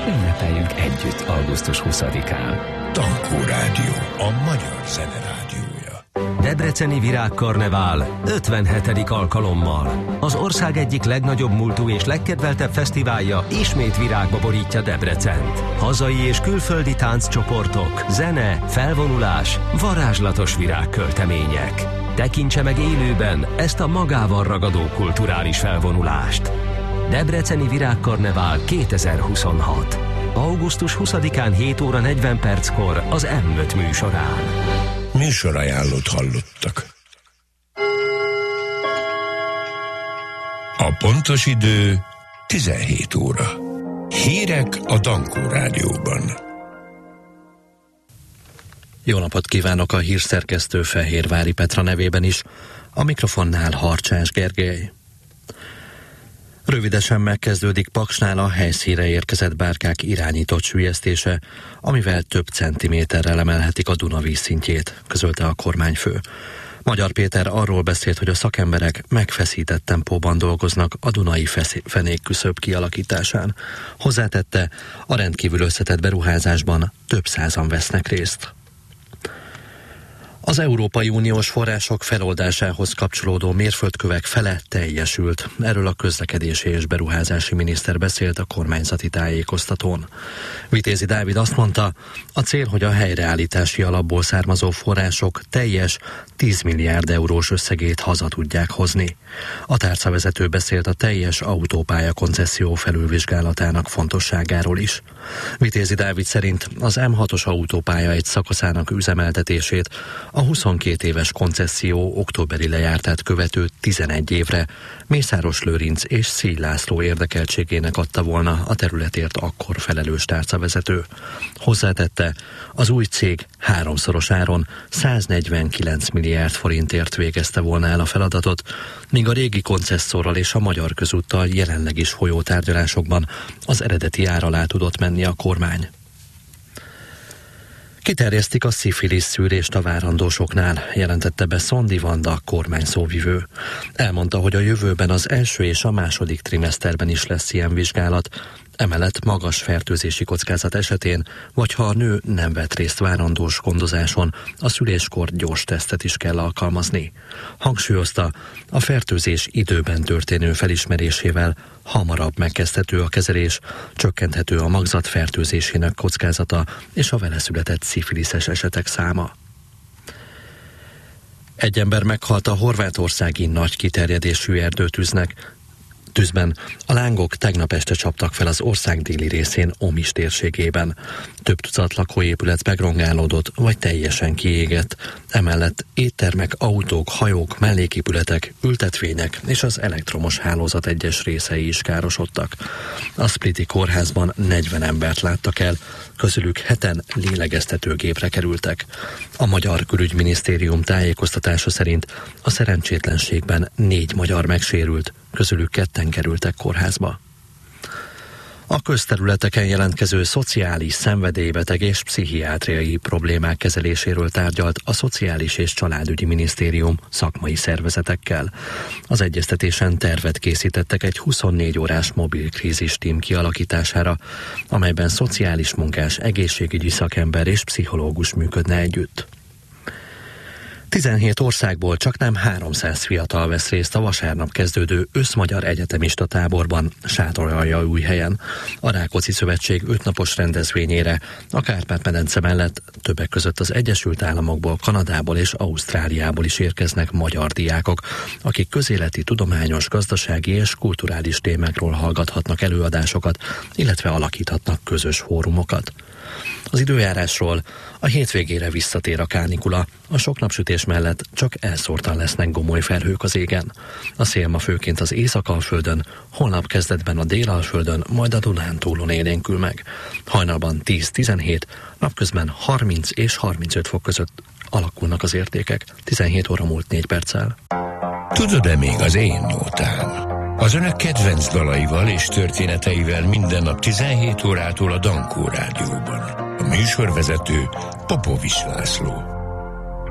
Ünnepeljünk együtt augusztus 20-án. Tankó Rádió, a magyar zene rádiója. Debreceni Virágkarnevál 57. alkalommal. Az ország egyik legnagyobb múltú és legkedveltebb fesztiválja ismét virágba borítja Debrecent. Hazai és külföldi tánccsoportok, zene, felvonulás, varázslatos virágköltemények. Tekintse meg élőben ezt a magával ragadó kulturális felvonulást. Debreceni Virágkarnevál 2026. Augusztus 20-án 7 óra 40 perckor az M5 műsorán. Műsorajánlót hallottak. A pontos idő 17 óra. Hírek a Tankó Rádióban. Jó napot kívánok a hírszerkesztő Fehérvári Petra nevében is. A mikrofonnál Harcsás Gergely. Rövidesen megkezdődik Paksnál a helyszínre érkezett bárkák irányított süllyesztése, amivel több centiméterrel emelhetik a Duna vízszintjét, közölte a kormányfő. Magyar Péter arról beszélt, hogy a szakemberek megfeszített tempóban dolgoznak a dunai fenékküszöb kialakításán. Hozzátette, a rendkívül összetett beruházásban több százan vesznek részt. Az Európai Uniós források feloldásához kapcsolódó mérföldkövek fele teljesült. Erről a közlekedési és beruházási miniszter beszélt a kormányzati tájékoztatón. Vitézi Dávid azt mondta, a cél, hogy a helyreállítási alapból származó források teljes 10 milliárd eurós összegét haza tudják hozni. A tárcavezető beszélt a teljes autópálya koncesszió felülvizsgálatának fontosságáról is. Vitézi Dávid szerint az M6-os autópálya egy szakaszának üzemeltetését a 22 éves koncesszió októberi lejártát követő 11 évre Mészáros Lőrinc és Szíj László érdekeltségének adta volna a területért akkor felelős tárcavezető. Hozzátette, az új cég 3-szoros áron 149 milliárd forintért végezte volna el a feladatot, míg a régi koncesszorral és a Magyar Közúttal jelenleg is folyó tárgyalásokban az eredeti ár alá tudott menni a kormány. Kiterjesztik a szifilisz szűrést a várandósoknál, jelentette be Szondi Vanda, kormány szóvivő. Elmondta, hogy a jövőben az első és a második trimeszterben is lesz ilyen vizsgálat, emellett magas fertőzési kockázat esetén, vagy ha a nő nem vett részt várandós gondozáson, a szüléskor gyors tesztet is kell alkalmazni. Hangsúlyozta, a fertőzés időben történő felismerésével hamarabb megkezdhető a kezelés, csökkenthető a magzat fertőzésének kockázata és a vele született szifiliszes esetek száma. Egy ember meghalt a horvátországi nagy kiterjedésű erdőtűzben. A lángok tegnap este csaptak fel az ország déli részén, Omis térségében. Több tucat lakóépület megrongálódott, vagy teljesen kiégett. Emellett éttermek, autók, hajók, melléképületek, ültetvények és az elektromos hálózat egyes részei is károsodtak. A Spliti kórházban 40 embert láttak el, közülük 7-en lélegeztetőgépre kerültek. A Magyar Külügyminisztérium tájékoztatása szerint a szerencsétlenségben 4 magyar megsérült, közülük 2 kerültek kórházba. A közterületeken jelentkező szociális, szenvedélybeteg és pszichiátriai problémák kezeléséről tárgyalt a Szociális és Családügyi Minisztérium szakmai szervezetekkel. Az egyeztetésen tervet készítettek egy 24 órás mobil krízistím kialakítására, amelyben szociális munkás, egészségügyi szakember és pszichológus működne együtt. 17 országból csaknem 300 fiatal vesz részt a vasárnap kezdődő összmagyar egyetemista táborban Sátoraljaújhelyen. A Rákóczi Szövetség 5 napos rendezvényére a Kárpát-medence mellett többek között az Egyesült Államokból, Kanadából és Ausztráliából is érkeznek magyar diákok, akik közéleti, tudományos, gazdasági és kulturális témákról hallgathatnak előadásokat, illetve alakíthatnak közös fórumokat. Az időjárásról: a hétvégére visszatér a kánikula, a sok napsütés mellett csak elszórtan lesznek gomoly felhők az égen. A szél ma főként az Észak-Alföldön, holnap kezdetben a Dél-Alföldön, majd a Dunántúlon élénkül meg. Hajnalban 10-17, napközben 30 és 35 fok között alakulnak az értékek. 17 óra múlt 4 perccel. Tudod-e még az én nótám? Az önök kedvenc dalaival és történeteivel minden nap 17 órától a Tankó Rádióban. A műsorvezető Popovics László.